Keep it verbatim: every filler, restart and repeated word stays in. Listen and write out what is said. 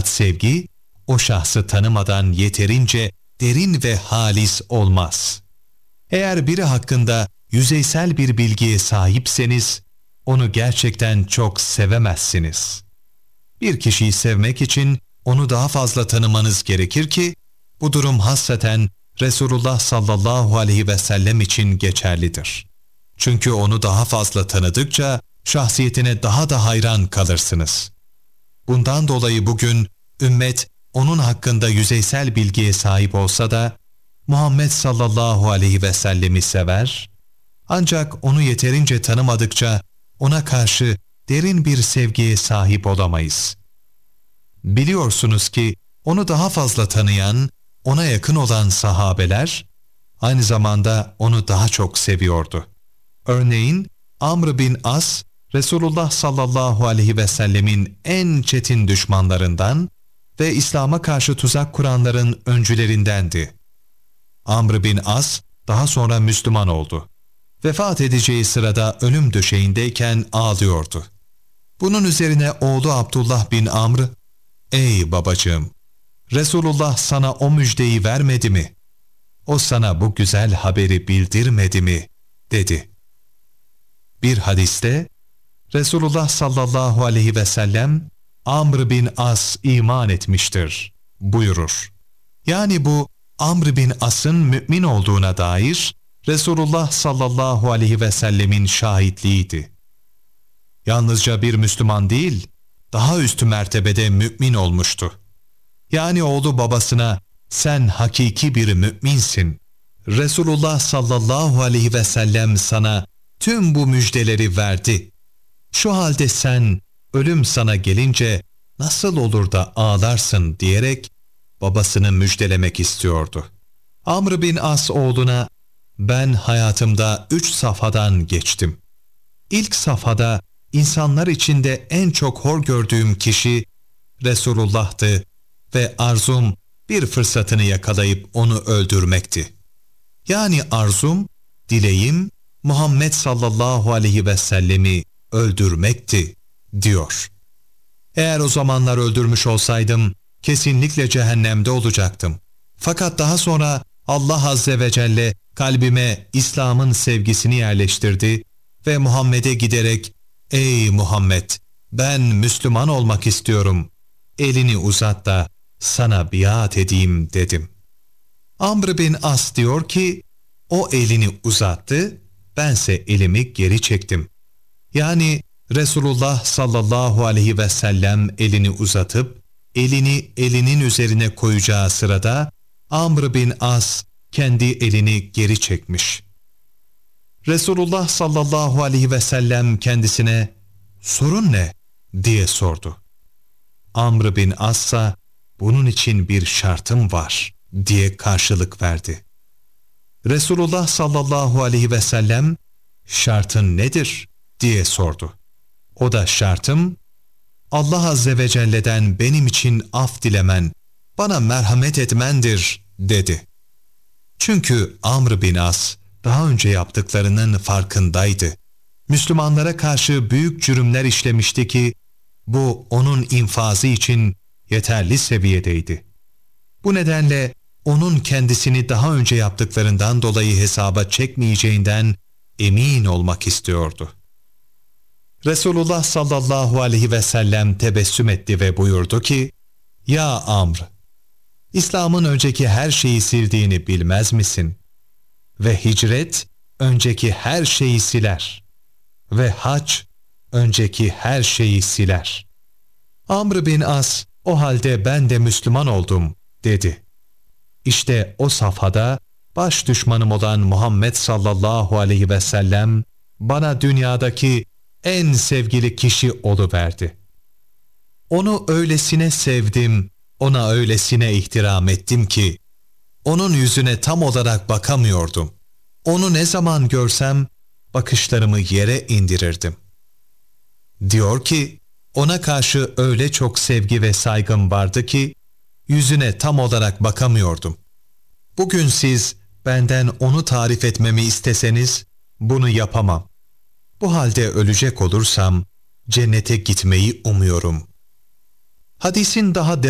Fakat sevgi, o şahsı tanımadan yeterince derin ve halis olmaz. Eğer biri hakkında yüzeysel bir bilgiye sahipseniz, onu gerçekten çok sevemezsiniz. Bir kişiyi sevmek için onu daha fazla tanımanız gerekir ki, bu durum hassaten Resulullah sallallahu aleyhi ve sellem için geçerlidir. Çünkü onu daha fazla tanıdıkça şahsiyetine daha da hayran kalırsınız. Bundan dolayı bugün ümmet onun hakkında yüzeysel bilgiye sahip olsa da Muhammed sallallahu aleyhi ve sellemi sever, ancak onu yeterince tanımadıkça ona karşı derin bir sevgiye sahip olamayız. Biliyorsunuz ki onu daha fazla tanıyan, ona yakın olan sahabeler aynı zamanda onu daha çok seviyordu. Örneğin Amr bin As, Resulullah sallallahu aleyhi ve sellemin en çetin düşmanlarından ve İslam'a karşı tuzak kuranların öncülerindendi. Amr bin As daha sonra Müslüman oldu. Vefat edeceği sırada ölüm döşeğindeyken ağlıyordu. Bunun üzerine oğlu Abdullah bin Amr, "Ey babacığım, Resulullah sana o müjdeyi vermedi mi? O sana bu güzel haberi bildirmedi mi?" dedi. Bir hadiste, Resulullah sallallahu aleyhi ve sellem, Amr bin As iman etmiştir buyurur. Yani bu Amr bin As'ın mümin olduğuna dair Resulullah sallallahu aleyhi ve sellemin şahitliğiydi. Yalnızca bir Müslüman değil, daha üstü mertebede mümin olmuştu. Yani oğlu babasına, "Sen hakiki bir müminsin. Resulullah sallallahu aleyhi ve sellem sana tüm bu müjdeleri verdi. Şu halde sen, ölüm sana gelince nasıl olur da ağlarsın?" diyerek babasını müjdelemek istiyordu. Amr bin As oğluna, "Ben hayatımda üç safhadan geçtim. İlk safhada insanlar içinde en çok hor gördüğüm kişi Resulullah'tı ve arzum bir fırsatını yakalayıp onu öldürmekti. Yani arzum, dileğim Muhammed sallallahu aleyhi ve sellemi öldürmekti," diyor. "Eğer o zamanlar öldürmüş olsaydım, kesinlikle cehennemde olacaktım. Fakat daha sonra Allah azze ve celle kalbime İslam'ın sevgisini yerleştirdi ve Muhammed'e giderek, 'Ey Muhammed, ben Müslüman olmak istiyorum. Elini uzat da sana biat edeyim,' dedim." Amr bin As diyor ki, o elini uzattı, bense elimi geri çektim. Yani Resulullah sallallahu aleyhi ve sellem elini uzatıp, elini elinin üzerine koyacağı sırada Amr bin As kendi elini geri çekmiş. Resulullah sallallahu aleyhi ve sellem kendisine, "Sorun ne?" diye sordu. Amr bin As'a, "Bunun için bir şartım var," diye karşılık verdi. Resulullah sallallahu aleyhi ve sellem, "Şartın nedir?" diye sordu. O da, "Şartım, Allah azze ve celle'den benim için af dilemen, bana merhamet etmendir," dedi. Çünkü Amr bin As daha önce yaptıklarının farkındaydı. Müslümanlara karşı büyük cürümler işlemişti ki, bu onun infazı için yeterli seviyedeydi. Bu nedenle onun kendisini daha önce yaptıklarından dolayı hesaba çekmeyeceğinden emin olmak istiyordu. Resulullah sallallahu aleyhi ve sellem tebessüm etti ve buyurdu ki, "Ya Amr, İslam'ın önceki her şeyi sildiğini bilmez misin? Ve hicret önceki her şeyi siler. Ve hac önceki her şeyi siler." Amr bin As, "O halde ben de Müslüman oldum," dedi. İşte o safhada baş düşmanım olan Muhammed sallallahu aleyhi ve sellem bana dünyadaki en sevgili kişi oluverdi. Onu öylesine sevdim, ona öylesine ihtiram ettim ki, onun yüzüne tam olarak bakamıyordum. Onu ne zaman görsem, bakışlarımı yere indirirdim. Diyor ki, ona karşı öyle çok sevgi ve saygım vardı ki, yüzüne tam olarak bakamıyordum. Bugün siz benden onu tarif etmemi isteseniz, bunu yapamam. Bu halde ölecek olursam, cennete gitmeyi umuyorum. Hadisin daha